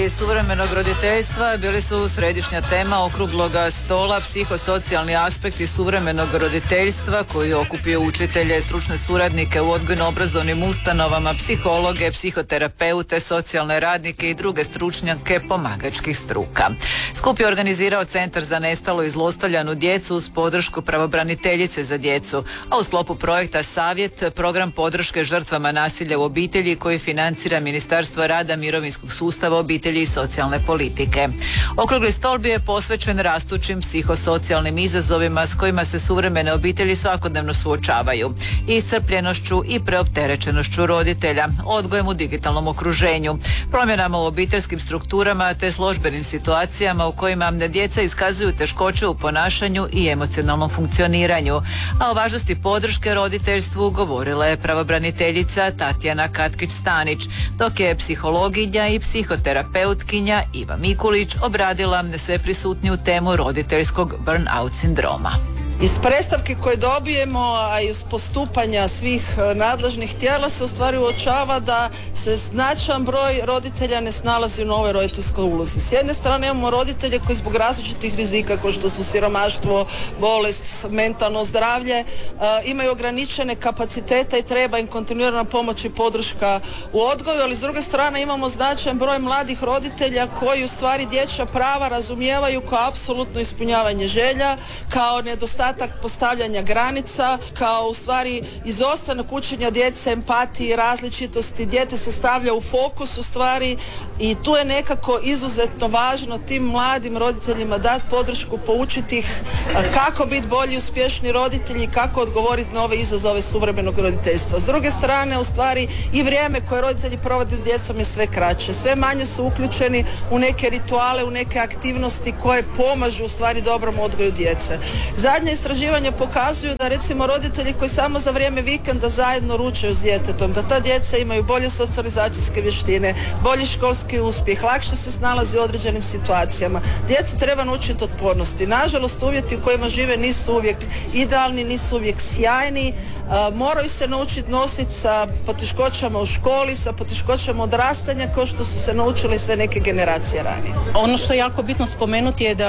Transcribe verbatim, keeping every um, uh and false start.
Suvremenog roditeljstva bili su središnja tema okrugloga stola psihosocijalni aspekti suvremenog roditeljstva koji okupio učitelje, stručne suradnike u odgojno-obrazovnim ustanovama, psihologe, psihoterapeute, socijalne radnike i druge stručnjake pomagačkih struka. Skup je organizirao Centar za nestalu i zlostavljanu djecu uz podršku pravobraniteljice za djecu, a u sklopu projekta Savjet, program podrške žrtvama nasilja u obitelji koji financira Ministarstvo rada, mirovinskog sustava, obitelji i socijalne politike. Okrugli stol bio je posvećen rastućim psihosocijalnim izazovima s kojima se suvremene obitelji svakodnevno suočavaju, iscrpljenošću i preopterećenošću roditelja, odgojem u digitalnom okruženju, promjenama u obiteljskim strukturama te složbenim situacijama u kojima djeca iskazuju teškoće u ponašanju i emocionalnom funkcioniranju. A o važnosti podrške roditeljstvu govorila je pravobraniteljica Tatjana Katkić-Stanić, dok je psihologinja i psihoterapeutkinja Iva Mikulić obradila sve prisutniju temu roditeljskog burnout sindroma. Iz predstavke koje dobijemo, a i iz postupanja svih nadležnih tijela se u stvari uočava da se značajan broj roditelja ne snalazi u novoj roditeljskoj ulozi. S jedne strane imamo roditelje koji zbog različitih rizika kao što su siromaštvo, bolest, mentalno zdravlje, imaju ograničene kapacitete i treba im kontinuirana pomoć i podrška u odgoju, ali s druge strane imamo značajan broj mladih roditelja koji u stvari dječja prava razumijevaju kao apsolutno ispunjavanje želja, kao nedostatak postavljanja granica, kao u stvari izostanak učenja djece, empatiji, različitosti. Dijete se stavlja u fokus u stvari i tu je nekako izuzetno važno tim mladim roditeljima dati podršku, poučiti ih kako biti bolji, uspješni roditelji i kako odgovoriti na ove izazove suvremenog roditeljstva. S druge strane, u stvari i vrijeme koje roditelji provode s djecom je sve kraće. Sve manje su uključeni u neke rituale, u neke aktivnosti koje pomažu u stvari dobrom odgoju djece. Zadnje istraživanja pokazuju da recimo roditelji koji samo za vrijeme vikenda zajedno ručaju s djetetom, da ta djeca imaju bolje socijalizacijske vještine, bolji školski uspjeh, lakše se snalazi u određenim situacijama. Djecu treba naučiti otpornosti. Nažalost, uvjeti u kojima žive nisu uvijek idealni, nisu uvijek sjajni. Uh, moraju se naučiti nositi sa poteškoćama u školi, sa poteškoćama odrastanja kao što su se naučile sve neke generacije ranije. Ono što je jako bitno spomenuti je da